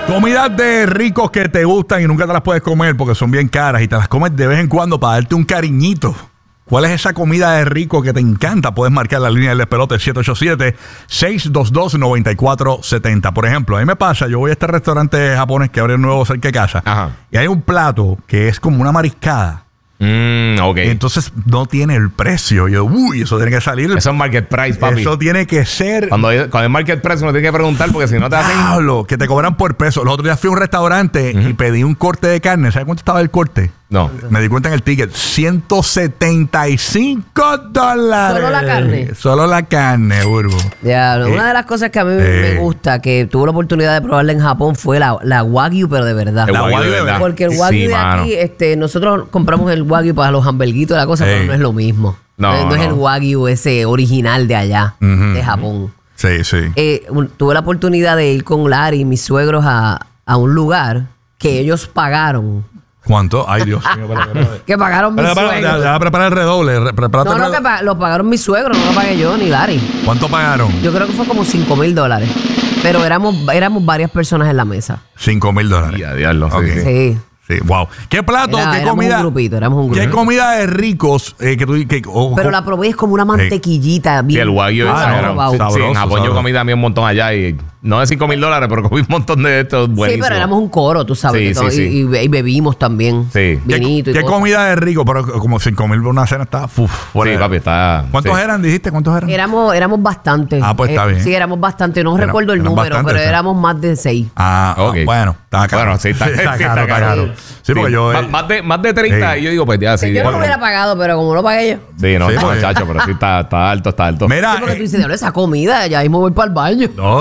Comidas de ricos que te gustan y nunca te las puedes comer porque son bien caras y te las comes de vez en cuando para darte un cariñito. ¿Cuál es esa comida de rico que te encanta? Puedes marcar la línea del despelote 787-622-9470. Por ejemplo, a mí me pasa, yo voy a este restaurante japonés que abre nuevo cerca de casa. Ajá. Y hay un plato que es como una mariscada. Ok. Y entonces no tiene el precio. Yo, eso tiene que salir. Eso es market price, papi. Eso tiene que ser. Cuando es market price uno tiene que preguntar porque si no te hacen. Diablo, que te cobran por peso. Los otros días fui a un restaurante y pedí un corte de carne. ¿Sabes cuánto estaba el corte? No. Me di cuenta en el ticket. $175. ¿Solo la carne? Solo la carne, Burbu. Diablo. Una de las cosas que a mí me gusta, que tuve la oportunidad de probarla en Japón, fue la Wagyu, pero de verdad. La Wagyu de verdad. Porque el Wagyu de aquí, nosotros compramos el Wagyu para los hamburguitos y la cosa, pero no es lo mismo. No es el Wagyu ese original de allá, de Japón. Sí, sí. Tuve la oportunidad de ir con Larry y mis suegros a un lugar que ellos pagaron. ¿Cuánto? Ay, Dios mío. Que pagaron mis suegros. Ya prepara el redoble. No, que lo pagaron mis suegros, no lo pagué yo ni Larry. ¿Cuánto pagaron? Yo creo que fue como $5,000. Pero éramos varias personas en la mesa. $5,000. Diablo. Okay. Sí. Sí, wow. ¿Qué plato, qué comida? Éramos un grupito. ¿Qué comida de ricos pero la probé, es como una mantequillita. Sí, el Wagyu es sabroso. Sí, en Japón yo comí también un montón allá y no de $5,000, pero comí un montón de estos buenísimos. Sí, pero éramos un coro, tú sabes. Sí. Y bebimos también. Sí. Vinito y ¿Qué cosas. comida de rico? Pero como $5,000 por una cena está fuera. Sí, papi, está. ¿Cuántos eran? ¿Dijiste cuántos eran? Éramos bastantes. Ah, pues está bien. Sí, éramos bastantes. No recuerdo el número, bastantes, pero éramos más de 6. Ok. Bueno, está caro. Bueno, sí, está caro. Sí, porque yo... Más de 30 y yo digo, pues ya, sí. Yo no lo hubiera pagado, pero como lo pagué yo. Sí, no, Sí, muchacho, pero sí está alto. Mira... Sí, porque tú dices, esa comida, ya mismo voy para el baño. No,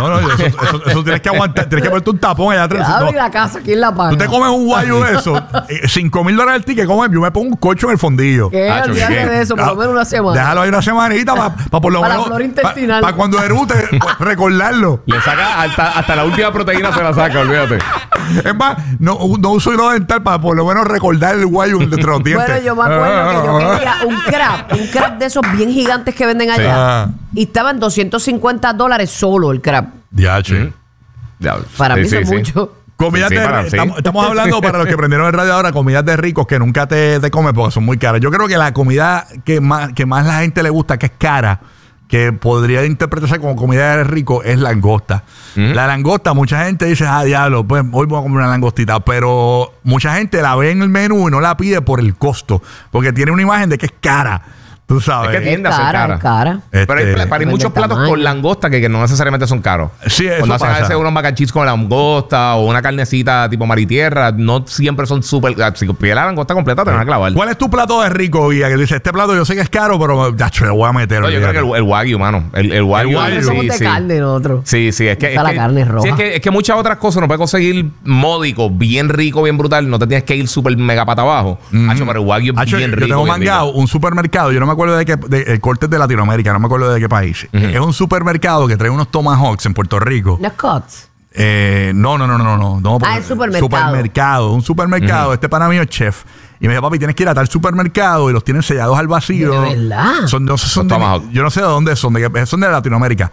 eso tienes que aguantar, tienes que ponerte un tapón allá atrás. Claro, y la casa, ¿quién la paga? Tú te comes un Wagyu de eso, $5,000 el ticket, yo me pongo un colcho en el fondillo. ¿Qué? Olvídate de eso, por lo menos una semana. Déjalo ahí una semanita para por lo menos... Para la flora intestinal. Para cuando erute, recordarlo. Le saca hasta la última proteína se la saca, olvídate. Es más, no uso hilo dental para por lo menos recordar el Wagyu entre los dientes. Bueno, yo me acuerdo que yo quería un crab de esos bien gigantes que venden allá. Y estaban $250 solo el crab. Diache. Para mí eso es mucho. Comidas estamos hablando, para los que prendieron el radio ahora, comidas de ricos que nunca te comes porque son muy caras. Yo creo que la comida que más la gente le gusta, que es cara, que podría interpretarse como comida de rico, es langosta. La langosta, mucha gente dice, diablo, pues hoy voy a comer una langostita, pero mucha gente la ve en el menú y no la pide por el costo, porque tiene una imagen de que es cara. Tú sabes. Es que tiende a ser cara. Es cara. Pero hay muchos platos con langosta que no necesariamente son caros. Sí, eso cuando hacen pasa. a veces unos mac and cheese con langosta o una carnecita tipo mar y tierra, no siempre son súper... Si pides la langosta completa, te van a clavar. ¿Cuál es tu plato de rico, Guía? Que dice, este plato yo sé que es caro, pero ya le voy a meter. No, yo creo que el Wagyu, mano. El Wagyu. Somos de carne nosotros. Sí, es que... la carne roja. Sí, es que muchas otras cosas no puedes conseguir módico, bien rico, bien brutal. No te tienes que ir súper mega pata abajo. Hacho, pero el Wagyu es bien rico. Yo tengo mangado un supermercado, yo no me acuerdo de qué... El corte es de Latinoamérica, no me acuerdo de qué país. Es un supermercado que trae unos tomahawks en Puerto Rico. ¿Los cuts? No. El supermercado. Un supermercado. Este pana mío es chef. Y me dijo, papi, tienes que ir a tal supermercado y los tienen sellados al vacío. ¿De verdad? Yo no sé de dónde son, son de Latinoamérica.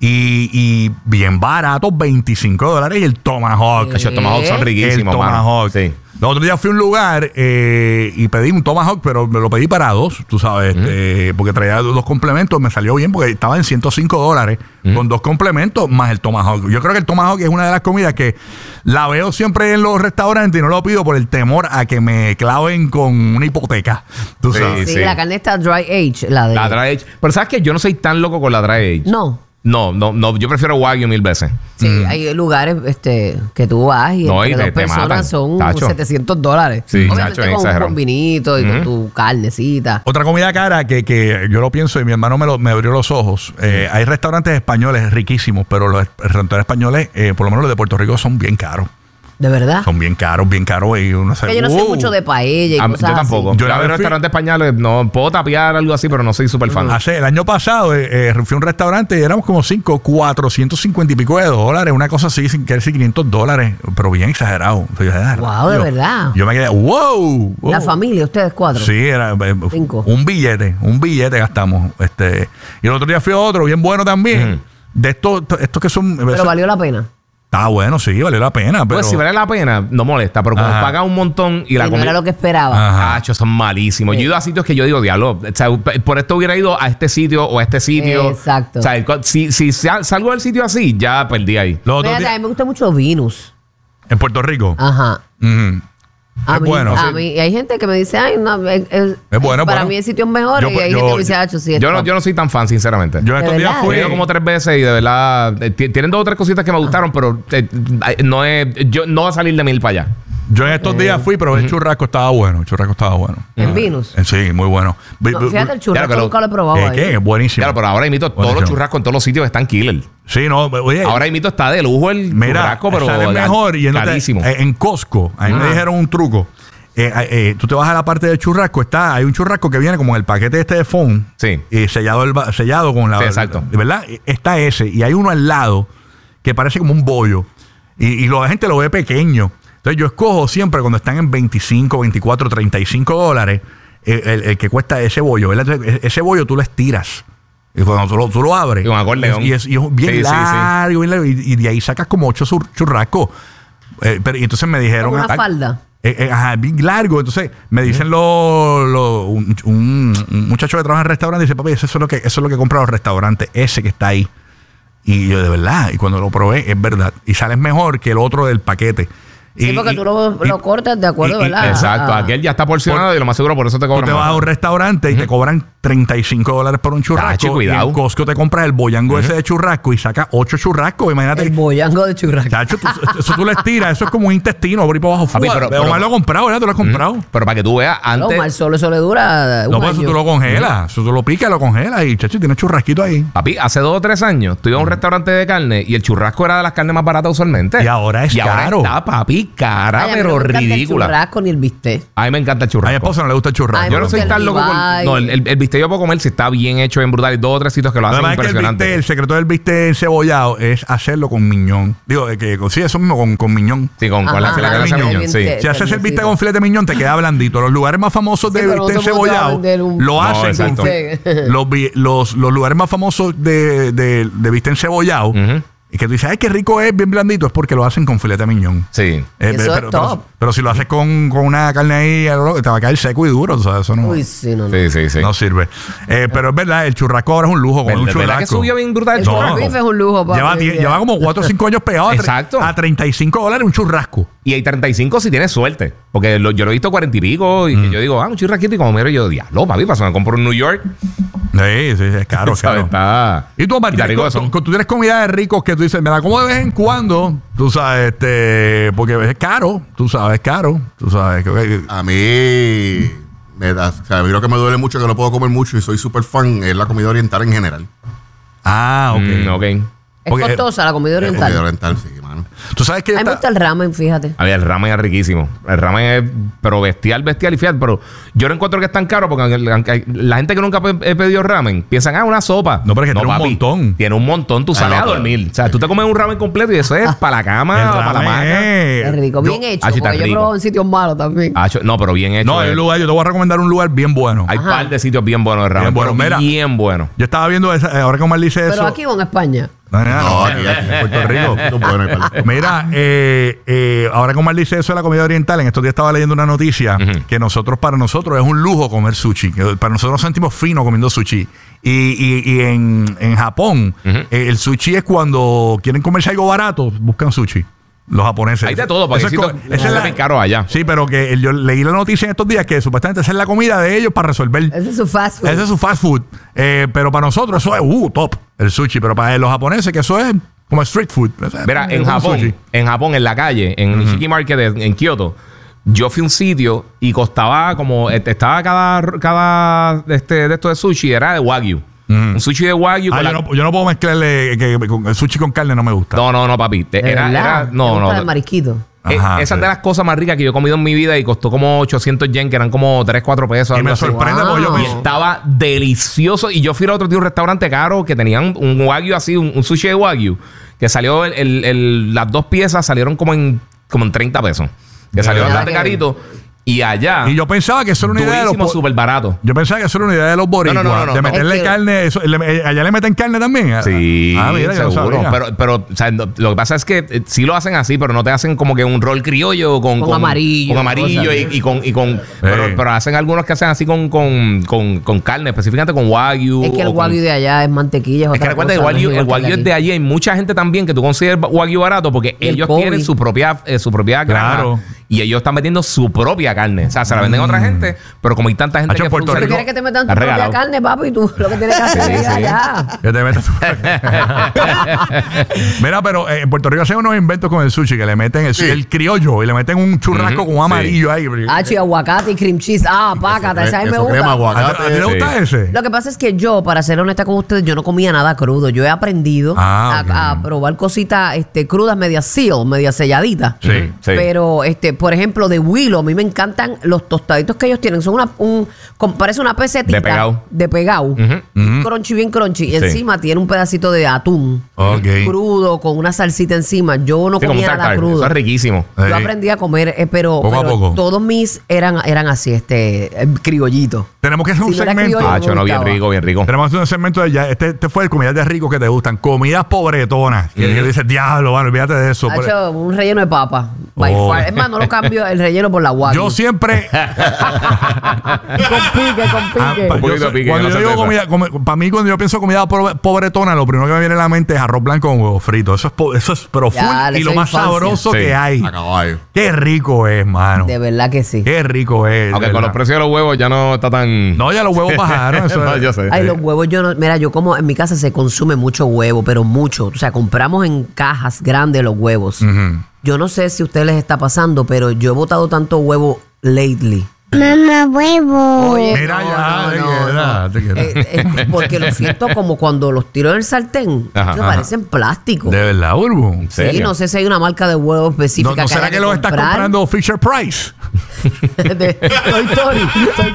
Y bien baratos, $25. Y el tomahawk. Los tomahawks son riquísimos, el tomahawk. Sí. El otro día fui a un lugar y pedí un tomahawk, pero me lo pedí para dos, tú sabes, porque traía dos complementos. Me salió bien porque estaba en $105 con dos complementos más el tomahawk. Yo creo que el tomahawk es una de las comidas que la veo siempre en los restaurantes y no lo pido por el temor a que me claven con una hipoteca. ¿Tú sabes? Sí, la carne está dry age. La dry age. Pero ¿sabes qué? Yo no soy tan loco con la dry age. No, yo prefiero Wagyu 1000 veces. Sí, hay lugares que tú vas y entre dos personas son $700. Sí, obviamente con un vinito y con tu carnecita. Otra comida cara que yo lo pienso y mi hermano me abrió los ojos. Hay restaurantes españoles riquísimos, pero los restaurantes españoles, por lo menos los de Puerto Rico, son bien caros. ¿De verdad? Son bien caros y uno se... Yo no sé mucho de paella y cosas yo tampoco. así. Yo a ver restaurantes españoles, no puedo tapear algo así, pero no soy súper fan. El año pasado fui a un restaurante y éramos como $450 y pico, una cosa así, sin querer decir $500, pero bien exagerado. Wow, de verdad. Yo me quedé, wow. La familia, ustedes 4. Sí, era 5. un billete gastamos. Y el otro día fui a otro, bien bueno también. De estos que son... Pero valió la pena. Estaba bueno, sí, valió la pena. Pero... Pues si vale la pena, no molesta. Pero como pagas un montón y la comida... No era lo que esperaba. Son malísimos. Sí. Yo he ido a sitios que yo digo, diablo, o sea, por esto hubiera ido a este sitio o a este sitio. Exacto. O sea, si salgo del sitio así, ya perdí ahí. Fíjate, a mí me gusta mucho Venus. ¿En Puerto Rico? Ajá. Es bueno. A mí, y hay gente que me dice, ay, no, es bueno. Para mí el sitio es mejor. Y hay gente que me dice, sí. Yo no soy tan fan, sinceramente. Yo estos días fui como 3 veces y de verdad tienen 2 o 3 cositas que me gustaron, pero no va a salir de 1000 para allá. Yo en estos días fui, pero el churrasco estaba bueno. ¿En Venus? Sí, muy bueno. No, fíjate, el churrasco nunca lo he probado. Es buenísimo. Claro, pero ahora imito todos los churrascos en todos los sitios están killer. Sí, no, oye. Ahora imito está de lujo el churrasco, pero sale mejor. Y carísimo. En Costco, a mí me dijeron un truco. Tú te vas a la parte del churrasco, hay un churrasco que viene como en el paquete de foam, sí, sellado con la... Sí, exacto. ¿Verdad? Está ese, y hay uno al lado que parece como un bollo, y la gente lo ve pequeño. Entonces yo escojo siempre cuando están en 25, 24, 35 dólares, el que cuesta ese bollo, ¿verdad? Entonces, ese bollo tú lo estiras. Y cuando tú lo abres, y es bien largo, bien largo, y de ahí sacas como 8 churrascos. Y entonces me dijeron... Como una falda. Bien largo. Entonces me dicen un muchacho que trabaja en el restaurante, dice, papi, eso es lo que compran los restaurantes, ese que está ahí. Y yo, de verdad, y cuando lo probé, es verdad. Y sale mejor que el otro del paquete. Sí, porque tú lo cortas de acuerdo, ¿verdad? Exacto. Aquel ya está porcionado y lo más seguro por eso te cobran. Tú te vas a un restaurante y te cobran $35 por un churrasco. Cuidado. Y en Costco te compras el boyango ese de churrasco y sacas 8 churrascos. Imagínate. El boyango de churrasco. Chacho, eso tú le estiras. Eso es como un intestino por ahí para abajo. Pero Omar lo ha comprado, ¿verdad? Tú lo has comprado. Pero para que tú veas antes... Omar solo eso le dura un año. Eso tú lo congelas. Eso tú lo picas, lo congelas y, chacho, tienes churrasquito ahí. Papi, hace 2 o 3 años tú ibas a un restaurante de carne y el churrasco era de las carnes más baratas usualmente. Y ahora es caro. Ahora está, papi, cara, pero ridícula. El churrasco ni el bistec. A mí me encanta el churrasco. A mi esposa no le gusta el churrasco. Yo no soy tan loco con... No, el bistec yo puedo comer si está bien hecho, bien brutal. Y 2 o 3 sitios que lo hacen impresionante. El secreto del bistec encebollado es hacerlo con miñón. Digo, sí, eso mismo, con miñón. Sí, con la carne de miñón, sí. Si haces el bistec con filete de miñón, te queda blandito. Los lugares más famosos de bistec encebollado lo hacen con... Los lugares más famosos de bistec encebollado... Y que tú dices, ay, qué rico es, bien blandito, es porque lo hacen con filete de miñón. Sí. Eso es top. Pero si lo haces con una carne ahí, te va a caer seco y duro. O sea, eso no, sí, no sirve. Pero es verdad, el churrasco ahora es un lujo. Con un churrasco. ¿Verdad que subió bien brutal el churrasco? Es un lujo, papi. Lleva como 4 o 5 años pegado a $35 un churrasco. Y hay 35 si tienes suerte. Porque yo lo he visto 40 y pico. Y yo digo, un churrasquito. Y como miro yo, diablo, papi, pasó, me compro en New York. Sí, es caro, es caro. Y tú, Martín, tú tienes comida de ricos que tú dices, me la como de vez en cuando, tú sabes, porque es caro, tú sabes, es caro, tú sabes. A mí lo que me duele mucho, que no puedo comer mucho y soy súper fan, es la comida oriental en general. Ok. Es costosa la comida oriental. La comida oriental, sí, mano. Tú sabes que a mí me gusta el ramen, fíjate. A ver, el ramen es riquísimo. El ramen es, pero bestial. Y fíjate, pero yo no encuentro que es tan caro porque la gente que nunca he pedido ramen piensan, una sopa. No, pero es que tiene un montón. Tiene un montón. Tú sales a dormir. O sea, tú te comes un ramen completo y eso es para la cama, para la maca. Es rico, bien hecho. Porque yo he probado en sitios malos también. No, pero bien hecho. No, hay un lugar, yo te voy a recomendar un lugar bien bueno. Hay un par de sitios bien buenos de ramen. Bien bueno. Yo estaba viendo ahora que Omar dice eso. Pero aquí o en España. No, aquí en Puerto Rico. Mira, ahora como él dice eso de la comida oriental, en estos días estaba leyendo una noticia que para nosotros es un lujo comer sushi. Para nosotros nos sentimos finos comiendo sushi. Y en Japón, el sushi es cuando quieren comerse algo barato, buscan sushi. Los japoneses. Hay de todo, porque eso es bien caro allá. Sí, pero que yo leí la noticia en estos días que supuestamente esa es la comida de ellos para resolver. Ese es su fast food. Ese es su fast food. Pero para nosotros eso es top, el sushi. Pero para los japoneses que eso es como street food. Mira, en Japón, en la calle, en Nishiki Market, en Kioto, yo fui a un sitio y costaba como... Estaba cada de esto de sushi, era de Wagyu. Un sushi de Wagyu. Yo no puedo mezclarle el sushi con carne, no me gusta. No, papi. No. El marisquito. Esa es de las cosas más ricas que yo he comido en mi vida y costó como 800 yen, que eran como 3, 4 pesos. Y me sorprende porque estaba delicioso. Y yo fui a otro tío, un restaurante caro que tenían un Wagyu así, un sushi de Wagyu, que salió las 2 piezas salieron como en 30 pesos. Que salió bastante carito. Y allá. Y yo pensaba que eso era una idea de los súper barato. Yo pensaba que eso era una idea de los boricuas. No, de meterle carne. Eso, ¿allá le meten carne también? Sí, mira, seguro. Pero o sea, lo que pasa es que sí lo hacen así, pero no te hacen como que un rol criollo con amarillo. Con amarillo y con pero hacen algunos que hacen así con carne, específicamente con wagyu. Es que el wagyu de allá es mantequilla. Es que recuerda que el wagyu es de allí. Hay mucha gente también que tú consigues wagyu barato porque ellos tienen su propia granja. Y ellos están metiendo su propia carne. O sea, se la venden a otra gente, pero como hay tanta gente que Puerto Rico, ¿tú quieres que te metan tu propia carne, papi? Tú lo que tienes que hacer es allá. Que te metas Mira, pero en Puerto Rico hacen unos inventos con el sushi que le meten el criollo y le meten un churrasco con amarillo ahí. Y aguacate y cream cheese. Pácata, esa me gusta. ¿A ti te gusta ese? Lo que pasa es que yo, para ser honesta con ustedes, yo no comía nada crudo. Yo he aprendido a probar cositas crudas, medias selladitas. Sí. Pero, por ejemplo, de Willow, a mí me encantan los tostaditos que ellos tienen. Son parece una pesetita. De pegado. Crunchy, bien crunchy. Y encima tiene un pedacito de atún. Crudo, con una salsita encima. Yo no comía nada crudo. Eso es riquísimo. Yo aprendí a comer, pero todos mis eran así, criollito. Tenemos que hacer un segmento. Bien rico. Tenemos que hacer un segmento de ya. Este fue de comidas de ricos que te gustan. Comidas pobretonas. Que dices, diablo, olvídate de eso. Un relleno de papa. Es más, no lo cambio el relleno por la wagyu. Yo siempre. Con pique. Cuando yo digo comida, para mí, cuando yo pienso comida pobretona, lo primero que me viene a la mente es arroz blanco con huevo frito. Eso es profundo y lo más sabroso que hay. A caballo. Qué rico es, mano. De verdad que sí. Qué rico es. Aunque con los precios de los huevos ya no está tan. No, ya los huevos bajaron. Eso no, yo sé. Ay, los huevos, yo como en mi casa se consume mucho huevo, pero mucho. O sea, compramos en cajas grandes los huevos. Yo no sé si a ustedes les está pasando, pero yo he botado tanto huevo lately. Mamá, huevo. Oye, Mira, te quedas. porque lo siento como cuando los tiro en el sartén. Que parecen plástico. De verdad, Urbu. Sí, no sé si hay una marca de huevo específica. ¿No será que lo estás comprando Fisher Price? Soy Tori.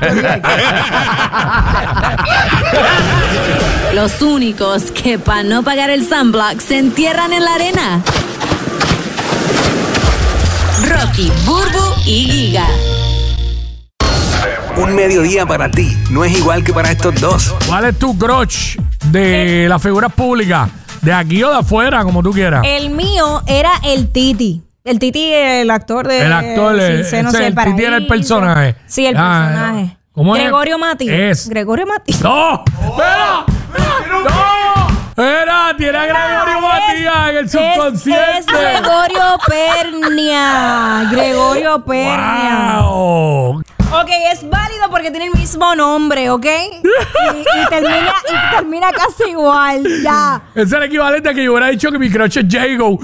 Los únicos que para no pagar el sunblock se entierran en la arena. Rocky, Burbu y Giga. Un mediodía para ti no es igual que para estos dos. ¿Cuál es tu crush de las figuras públicas? ¿De aquí o de afuera, como tú quieras? El mío era el Titi. El Titi, el actor de... El actor, el Titi era el personaje. Sí, el personaje. ¿Cómo es? Gregorio Mati. Gregorio Mati. ¡No! ¡Espera! ¡No! Era, tiene a Gregorio Matías en el subconsciente. Es Gregorio Pernia. Gregorio Pernia. ¡Wow! Ok, es válido porque tiene el mismo nombre, ¿ok? Y termina casi igual, ya. Es el equivalente a que yo hubiera dicho que mi crush es Jago.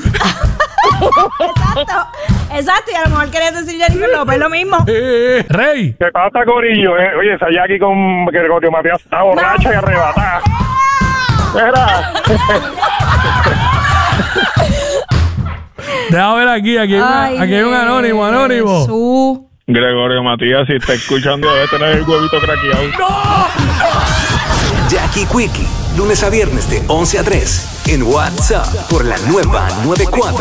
Exacto, y a lo mejor querías decir Jennifer López, lo mismo. Rey. ¿Qué pasa, Corillo? Oye, esa Jackie con Gregorio Matías está borracha y arrebatada. Déjame ver aquí hay un anónimo. Gregorio Matías, si está escuchando, debe tener el huevito craqueado. ¡No! Jackie Quickie, lunes a viernes de 11 a 3 en WhatsApp por la nueva 94.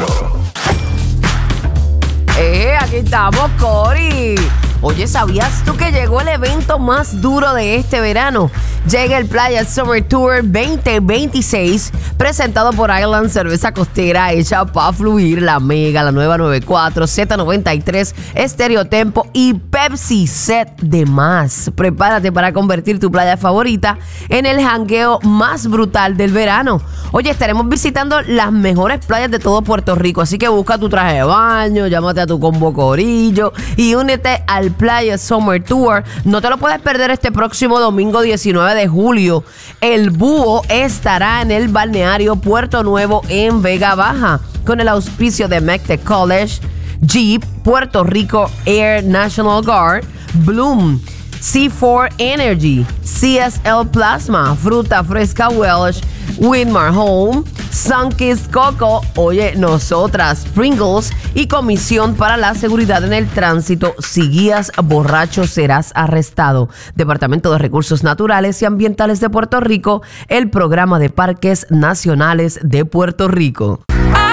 Aquí estamos, Cori. Oye, ¿sabías tú que llegó el evento más duro de este verano? Llega el Playa Summer Tour 2026, presentado por Island Cerveza Costera, hecha para fluir, La Mega, la nueva 94, Z93, Estéreo Tempo y Pepsi Set de más. Prepárate para convertir tu playa favorita en el jangueo más brutal del verano. Oye, estaremos visitando las mejores playas de todo Puerto Rico, así que busca tu traje de baño, llámate a tu combo corillo y únete al Playa Summer Tour. No te lo puedes perder este próximo domingo 19 de julio. El Búho estará en el balneario Puerto Nuevo en Vega Baja con el auspicio de MECTE College, Jeep, Puerto Rico Air National Guard, Bloom, C4 Energy, CSL Plasma, Fruta Fresca Welsh, Winmar Home, Sunkist Coco, oye, nosotras, Pringles y Comisión para la Seguridad en el Tránsito. Si guías borracho serás arrestado. Departamento de Recursos Naturales y Ambientales de Puerto Rico, el Programa de Parques Nacionales de Puerto Rico.